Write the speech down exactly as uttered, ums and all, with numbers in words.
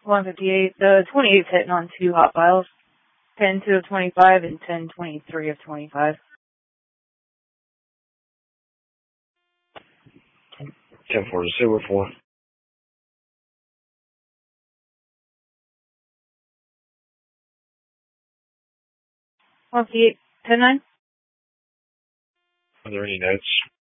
one fifty-eight. The twenty-eight's hitting on two hot files. ten two of twenty-five and ten twenty-three of twenty-five. ten four to sewer four. one fifty-eight, ten nine. Are there any notes?